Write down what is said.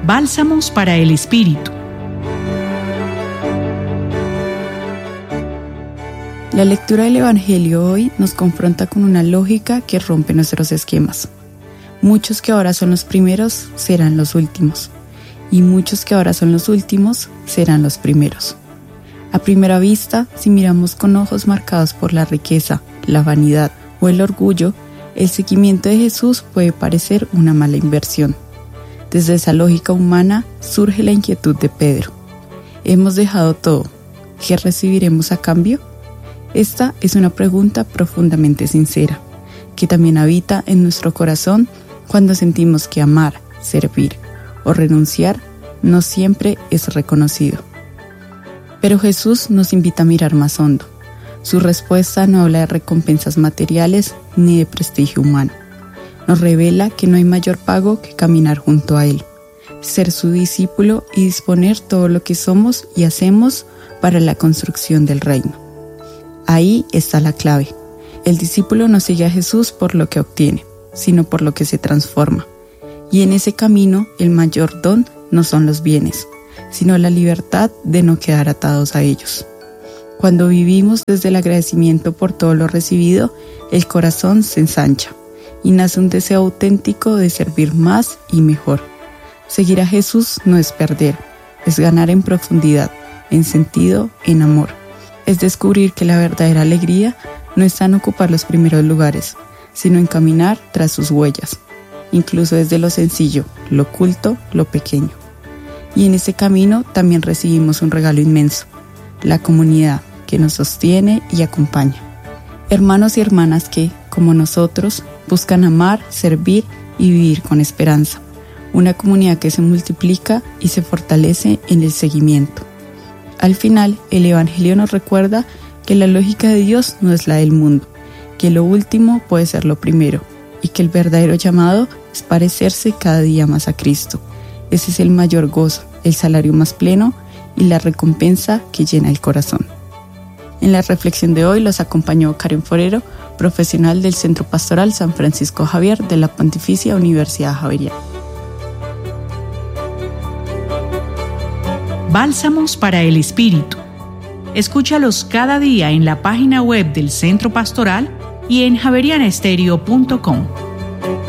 Bálsamos para el Espíritu. La lectura del Evangelio hoy nos confronta con una lógica que rompe nuestros esquemas. Muchos que ahora son los primeros serán los últimos, y muchos que ahora son los últimos serán los primeros. A primera vista, si miramos con ojos marcados por la riqueza, la vanidad o el orgullo, el seguimiento de Jesús puede parecer una mala inversión. Desde esa lógica humana surge la inquietud de Pedro. Hemos dejado todo. ¿Qué recibiremos a cambio? Esta es una pregunta profundamente sincera, que también habita en nuestro corazón cuando sentimos que amar, servir o renunciar no siempre es reconocido. Pero Jesús nos invita a mirar más hondo. Su respuesta no habla de recompensas materiales ni de prestigio humano. Nos revela que no hay mayor pago que caminar junto a Él, ser su discípulo y disponer todo lo que somos y hacemos para la construcción del reino. Ahí está la clave. El discípulo no sigue a Jesús por lo que obtiene, sino por lo que se transforma. Y en ese camino el mayor don no son los bienes, sino la libertad de no quedar atados a ellos. Cuando vivimos desde el agradecimiento por todo lo recibido, el corazón se ensancha y nace un deseo auténtico de servir más y mejor. Seguir a Jesús no es perder, es ganar en profundidad, en sentido, en amor. Es descubrir que la verdadera alegría no está en ocupar los primeros lugares, sino en caminar tras sus huellas, incluso desde lo sencillo, lo oculto, lo pequeño. Y en ese camino también recibimos un regalo inmenso, la comunidad que nos sostiene y acompaña. Hermanos y hermanas que, como nosotros, buscan amar, servir y vivir con esperanza. Una comunidad que se multiplica y se fortalece en el seguimiento. Al final, el Evangelio nos recuerda que la lógica de Dios no es la del mundo, que lo último puede ser lo primero y que el verdadero llamado es parecerse cada día más a Cristo. Ese es el mayor gozo, el salario más pleno y la recompensa que llena el corazón. En la reflexión de hoy los acompañó Karen Forero, profesional del Centro Pastoral San Francisco Javier de la Pontificia Universidad Javeriana. Bálsamos para el Espíritu. Escúchalos cada día en la página web del Centro Pastoral y en javerianestereo.com.